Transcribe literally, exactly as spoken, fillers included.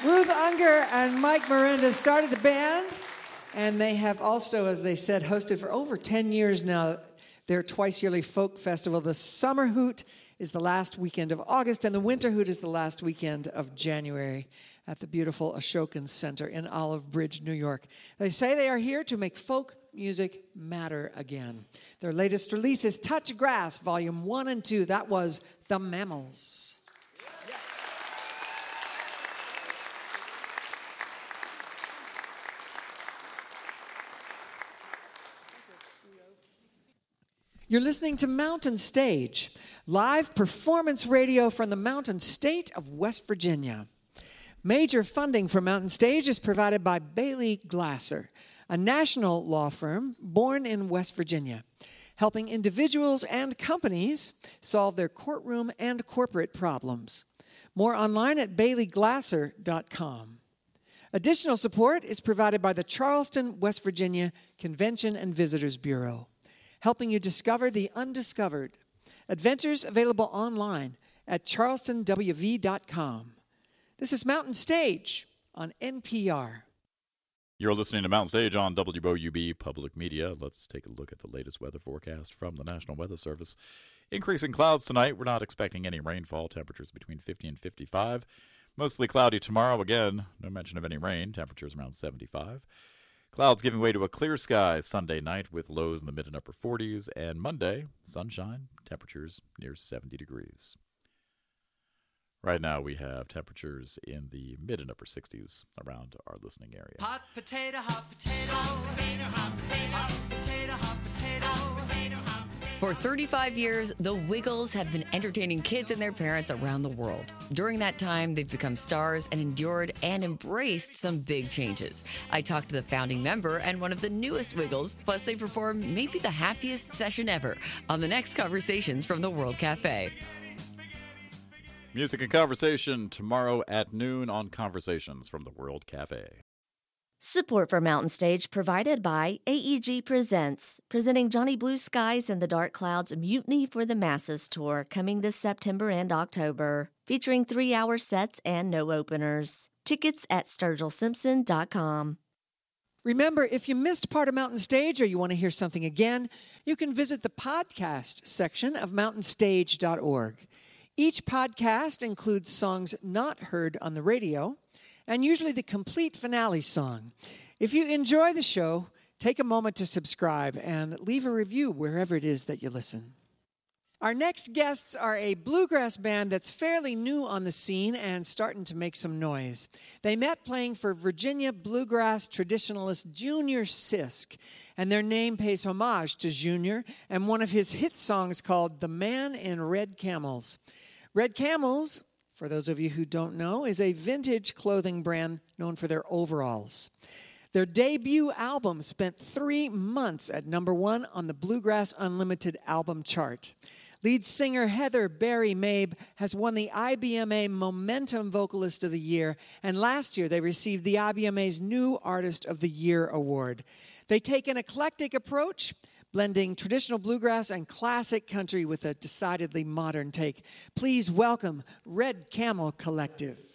Ruth Unger and Mike Miranda started the band, and they have also, as they said, hosted for over ten years now their twice-yearly folk festival. The Summer Hoot is the last weekend of August, and the Winter Hoot is the last weekend of January at the beautiful Ashokan Center in Olive Bridge, New York. They say they are here to make folk music matter again. Their latest release is Touch Grass, Volume one and two. That was The Mammals. You're listening to Mountain Stage, live performance radio from the Mountain State of West Virginia. Major funding for Mountain Stage is provided by Bailey Glasser, a national law firm born in West Virginia, helping individuals and companies solve their courtroom and corporate problems. More online at bailey glasser dot com. Additional support is provided by the Charleston, West Virginia Convention and Visitors Bureau, helping you discover the undiscovered. Adventures available online at charleston w v dot com. This is Mountain Stage on N P R. You're listening to Mountain Stage on W O U B Public Media. Let's take a look at the latest weather forecast from the National Weather Service. Increasing clouds tonight. We're not expecting any rainfall. Temperatures between fifty and fifty-five. Mostly cloudy tomorrow. Again, no mention of any rain. Temperatures around seventy-five. Clouds giving way to a clear sky Sunday night with lows in the mid and upper forties. And Monday, sunshine, temperatures near seventy degrees. Right now we have temperatures in the mid and upper sixties around our listening area. Hot potato, hot potato, hot potato, hot potato, hot potato, hot potato, hot potato, hot potato. For thirty-five years, the Wiggles have been entertaining kids and their parents around the world. During that time, they've become stars and endured and embraced some big changes. I talked to the founding member and one of the newest Wiggles, plus they performed maybe the happiest session ever on the next Conversations from the World Cafe. Music and conversation tomorrow at noon on Conversations from the World Cafe. Support for Mountain Stage provided by A E G Presents, presenting Johnny Blue Skies and the Dark Clouds Mutiny for the Masses tour coming this September and October, featuring three-hour sets and no openers. Tickets at sturgill simpson dot com. Remember, if you missed part of Mountain Stage or you want to hear something again, you can visit the podcast section of mountain stage dot org. Each podcast includes songs not heard on the radio, and usually the complete finale song. If you enjoy the show, take a moment to subscribe and leave a review wherever it is that you listen. Our next guests are a bluegrass band that's fairly new on the scene and starting to make some noise. They met playing for Virginia bluegrass traditionalist Junior Sisk, and their name pays homage to Junior and one of his hit songs called The Man in Red Camels. Red Camels, for those of you who don't know, is a vintage clothing brand known for their overalls. Their debut album spent three months at number one on the Bluegrass Unlimited album chart. Lead singer Heather Barry Mabe has won the I B M A Momentum Vocalist of the Year, and last year they received the I B M A's New Artist of the Year award. They take an eclectic approach, blending traditional bluegrass and classic country with a decidedly modern take. Please welcome Red Camel Collective.